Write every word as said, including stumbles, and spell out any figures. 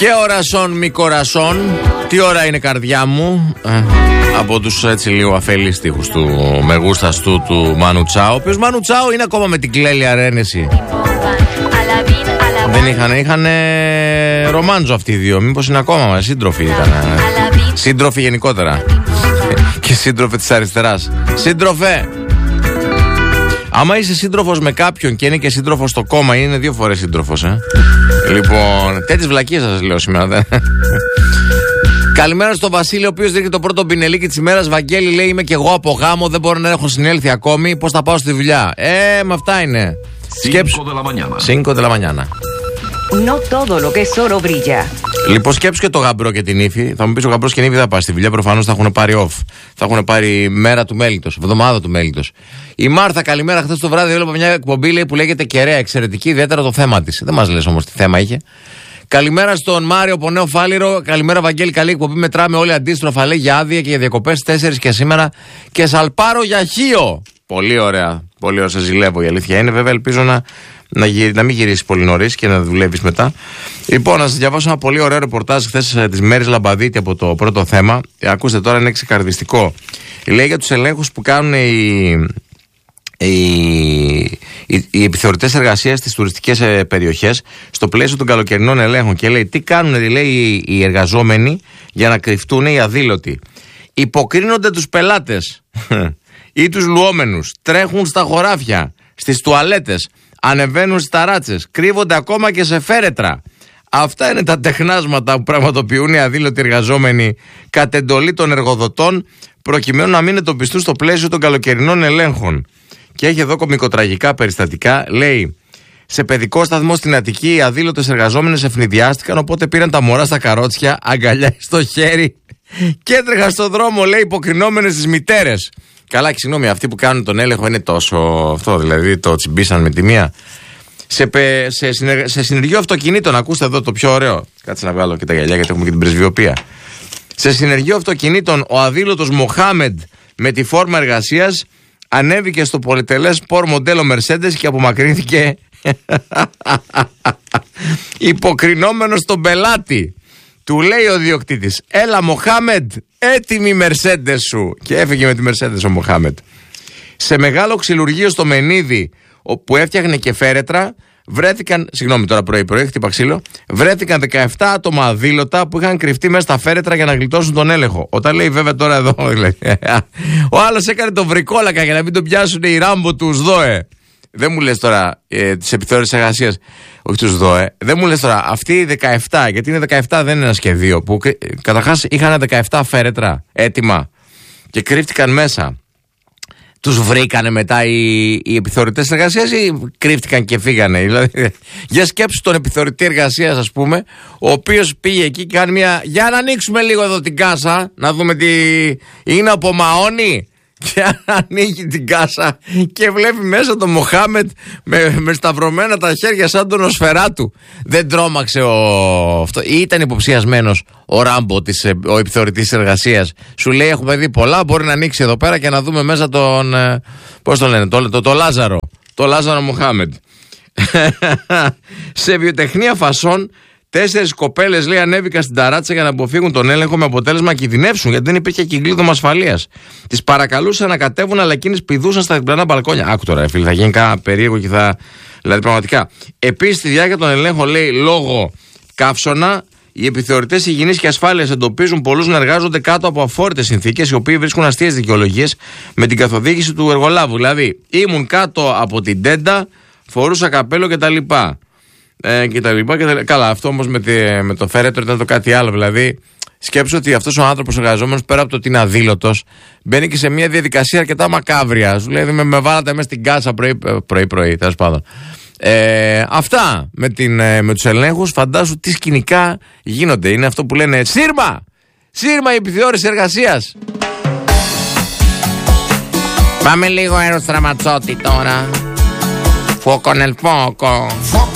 Και ωρασόν μη κορασόν. Τι ώρα είναι καρδιά μου? ε, Από τους έτσι λίγο αφελείς στίχους του Μεγούστας του, του Μάνου Τσάο. Ο οποίος Μάνου Τσάο είναι ακόμα με την Κλέλια Αρένεση. Δεν είχαν, είχαν ρομάντζο αυτοί οι δύο. Μήπως είναι ακόμα σύντροφοι ήταν. Σύντροφοι γενικότερα. Και σύντροφε της αριστεράς. Σύντροφε! Άμα είσαι σύντροφος με κάποιον και είναι και σύντροφος στο κόμμα, είναι δύο φορές σύντροφος, ε. Λοιπόν, τέτοιες βλακίες σας λέω σήμερα, δεν. Καλημέρα στον Βασίλη, ο οποίος δείχνει το πρώτο πινελίκι της ημέρας. Βαγγέλη, λέει, είμαι και εγώ από γάμο, δεν μπορώ να έχω συνέλθει ακόμη. Πώς θα πάω στη δουλειά? Ε, με αυτά είναι. Σκέψου. Cinco de la mañana. No todo lo que es oro brilla. Λοιπόν, σκέψου και το γαμπρό και την ύφη. Θα μου πεις ο γαμπρός και την ύφη θα πάει στη δουλειά. Προφανώς θα έχουν πάρει off. Θα έχουν πάρει μέρα του μέλιτος, εβδομάδα του μέλιτος. Η Μάρθα, καλημέρα. Χθες το βράδυ έβλεπα μια εκπομπή, λέει, που λέγεται Κεραία. Εξαιρετική, ιδιαίτερα το θέμα της. Δεν μας λες όμως τι θέμα είχε. Καλημέρα στον Μάριο από Νέο Φάληρο. Καλημέρα, Βαγγέλη. Καλή εκπομπή. Μετράμε όλοι αντίστροφα, λέει, για άδεια και για διακοπές. Τέσσερις και σήμερα. Και σαλπάρω για Χίο. Πολύ ωραία. Πολύ ωραία. Σε ζηλεύω, η αλήθεια είναι. Βέβαια, ελπίζω να. Να, γυρι, να μην γυρίσει πολύ νωρίς και να δουλεύεις μετά. Λοιπόν, να σας διαβάσω ένα πολύ ωραίο ρεπορτάζ χθες της Μέρης Λαμπαδίτη από το πρώτο θέμα. Ε, ακούστε τώρα, είναι ξεκαρδιστικό. Λέει για τους ελέγχους που κάνουν οι, οι, οι, οι επιθεωρητές εργασίας στις τουριστικές ε, περιοχές στο πλαίσιο των καλοκαιρινών ελέγχων. Και λέει, τι κάνουν, λέει, οι, οι εργαζόμενοι για να κρυφτούν οι αδήλωτοι? Υποκρίνονται τους πελάτες ή τους λουόμενους, τρέχουν στα χωράφια, στις τουαλέτες, ανεβαίνουν στις ταράτσες, κρύβονται ακόμα και σε φέρετρα. Αυτά είναι τα τεχνάσματα που πραγματοποιούν οι αδήλωτοι εργαζόμενοι κατ' εντολή των εργοδοτών, προκειμένου να μην εντοπιστούν στο πλαίσιο των καλοκαιρινών ελέγχων. Και έχει εδώ κωμικοτραγικά περιστατικά. Λέει, σε παιδικό σταθμό στην Αττική, οι αδήλωτες εργαζόμενες ευνηδιάστηκαν, οπότε πήραν τα μωρά στα καρότσια, αγκαλιά στο χέρι και έτρεχαν στον δρόμο, λέει, υποκρινόμενες τις μητέρες. Καλά, και συγγνώμη, αυτοί που κάνουν τον έλεγχο είναι τόσο αυτό, δηλαδή το τσιμπήσαν με τη μία. Σε, πε, σε, συνεργ, σε συνεργείο αυτοκινήτων, ακούστε εδώ το πιο ωραίο. Κάτσε να βγάλω και τα γυαλιά, γιατί έχουμε και την πρεσβειοποία. Σε συνεργείο αυτοκινήτων, ο αδήλωτος Μοχάμεντ με τη φόρμα εργασίας ανέβηκε στο πολυτελές πορ μοντέλο Mercedes και απομακρύνθηκε υποκρινόμενος στον πελάτη. Του λέει ο διοκτήτης, έλα Μοχάμεντ, έτοιμη η Mercedes σου. Και έφυγε με τη Mercedes ο Μοχάμεντ. Σε μεγάλο ξυλουργείο στο Μενίδη, όπου έφτιαχνε και φέρετρα, βρέθηκαν, συγγνώμη τώρα πρωί-πρωί, χτύπα ξύλο, βρέθηκαν δεκαεπτά άτομα αδήλωτα που είχαν κρυφτεί μέσα στα φέρετρα για να γλιτώσουν τον έλεγχο. Όταν λέει, βέβαια τώρα εδώ, λέει, ο άλλος έκανε τον βρικόλακα για να μην τον πιάσουν οι Ράμπο του ΣΔΟΕ. Δεν μου λες τώρα ε, τις επιθεώρησεις εργασίας, όχι τους ΔΟΕ, δεν μου λες τώρα αυτοί οι δεκαεπτά, γιατί είναι δεκαεπτά, δεν είναι ένα σχεδίο, που καταρχάς είχαν δεκαεπτά φέρετρα έτοιμα και κρύφτηκαν μέσα. Τους βρήκανε μετά οι, οι επιθεωρητές εργασίας ή κρύφτηκαν και φύγανε? Δηλαδή, για σκέψου τον επιθεωρητή εργασίας, ας πούμε, ο οποίος πήγε εκεί και κάνει μια. Για να ανοίξουμε λίγο εδώ την κάσα, να δούμε τι είναι από μαόνι. Και ανοίγει την κάσα και βλέπει μέσα τον Μοχάμεντ με, με σταυρωμένα τα χέρια σαν τον Οσφαιράτου. Δεν τρόμαξε ο. Αυτό, ή ήταν υποψιασμένος ο Ράμπο, της, ο επιθεωρητής εργασίας. Σου λέει, έχουμε δει πολλά, μπορεί να ανοίξει εδώ πέρα και να δούμε μέσα τον. Πώς το λένε, το, το, το Λάζαρο. Το Λάζαρο Μοχάμεντ. Σε βιοτεχνία φασών, τέσσερις κοπέλες, λέει, ανέβηκαν στην ταράτσα για να αποφύγουν τον έλεγχο, με αποτέλεσμα να κινδυνεύσουν, γιατί δεν υπήρχε και κλείδωμα ασφαλείας. Τις παρακαλούσαν να κατέβουν, αλλά εκείνες πηδούσαν στα διπλανά μπαλκόνια. Άκου τώρα, φίλοι, θα γίνει κάνα περίεργο και θα. Δηλαδή, πραγματικά. Επίσης, στη διάρκεια των ελέγχων, λέει, λόγω καύσωνα, οι επιθεωρητές υγιεινής και ασφάλειας εντοπίζουν πολλούς να εργάζονται κάτω από αφόρητες συνθήκες, οι οποίοι βρίσκουν αστείες δικαιολογίες με την καθοδήγηση του εργολάβου. Δηλαδή, ήμουν κάτω από την τέντα, φορούσα καπέλο κτλ. Ε, και τα λοιπά και τα λοιπά. Καλά, αυτό όμως με, με το φέρετρο ήταν το κάτι άλλο. Δηλαδή, σκέψου ότι αυτός ο άνθρωπος εργαζόμενος, πέρα από το ότι είναι αδήλωτος, μπαίνει και σε μια διαδικασία αρκετά μακάβρια. Σου λέει, με, με βάλατε μέσα στην κάσα πρωί-πρωί, τέλος πάντων. Ε, αυτά με, την, με τους ελέγχους. Φαντάσου τι σκηνικά γίνονται. Είναι αυτό που λένε σύρμα! Σύρμα η επιθεώρηση εργασίας. Πάμε λίγο αεροστραματσότη τώρα. Φόκο nel fuoco.